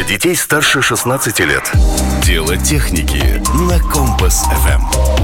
детей старше 16 лет. Дело техники на Компас ФМ.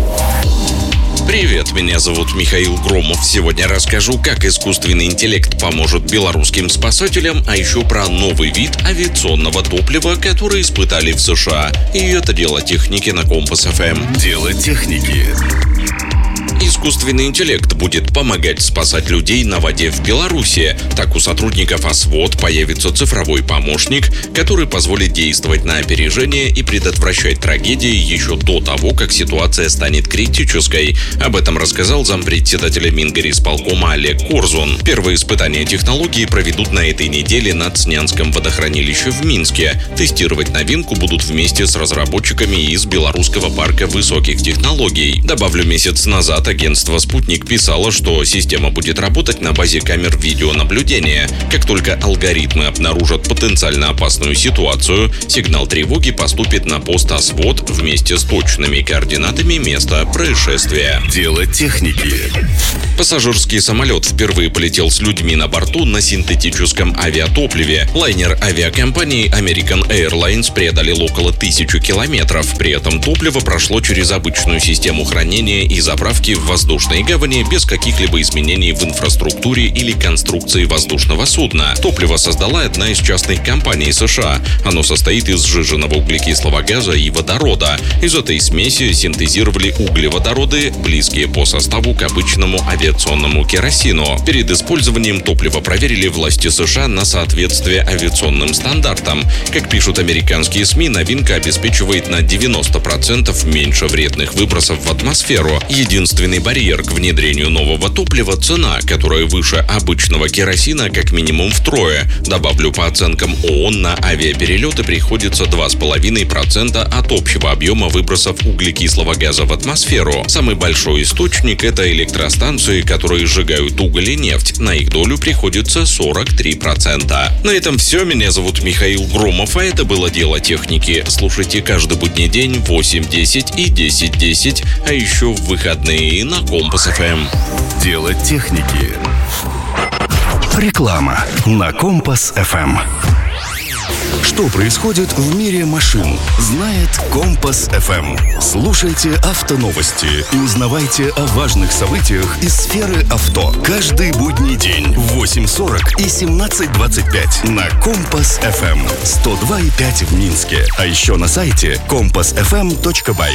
Привет, меня зовут Михаил Громов. Сегодня расскажу, как искусственный интеллект поможет белорусским спасателям, а еще про новый вид авиационного топлива, который испытали в США. И это дело техники на Компас ФМ. Дело техники. Искусственный интеллект будет помогать спасать людей на воде в Беларуси. Так у сотрудников ОСВОД появится цифровой помощник, который позволит действовать на опережение и предотвращать трагедии еще до того, как ситуация станет критической. Об этом рассказал зампредседателя Мингорисполкома Олег Корзун. Первые испытания технологии проведут на этой неделе на Цнянском водохранилище в Минске. Тестировать новинку будут вместе с разработчиками из Белорусского парка высоких технологий. Добавлю, месяц назад агентство «Спутник» писало, что система будет работать на базе камер видеонаблюдения. Как только алгоритмы обнаружат потенциально опасную ситуацию, сигнал тревоги поступит на пост ОСВОД вместе с точными координатами места происшествия. Дело техники. Пассажирский самолет впервые полетел с людьми на борту на синтетическом авиатопливе. Лайнер авиакомпании American Airlines преодолел около 1000 километров. При этом топливо прошло через обычную систему хранения и заправки в воздушной гавани без каких-либо изменений в инфраструктуре или конструкции воздушного судна. Топливо создала одна из частных компаний США. Оно состоит из сжиженного углекислого газа и водорода. Из этой смеси синтезировали углеводороды, близкие по составу к обычному авиационному керосину. Перед использованием топлива проверили власти США на соответствие авиационным стандартам. Как пишут американские СМИ, новинка обеспечивает на 90% меньше вредных выбросов в атмосферу. Единственный барьер к внедрению нового топлива – цена, которая выше обычного керосина как минимум втрое. Добавлю, по оценкам ООН, на авиаперелеты приходится 2,5% от общего объема выбросов углекислого газа в атмосферу. Самый большой источник – это электростанции, которые сжигают уголь и нефть. На их долю приходится 43%. На этом все. Меня зовут Михаил Громов, а это было «Дело техники». Слушайте каждый будний день в 8:10 и 10:10, а еще в выходные на Компас ФМ. Дело техники. Реклама на Компас ФМ. Что происходит в мире машин, знает Компас ФМ. Слушайте автоновости и узнавайте о важных событиях из сферы авто. Каждый будний день в 8:40 и 17:25 на Компас ФМ. 102,5 в Минске. А еще на сайте compassfm.by.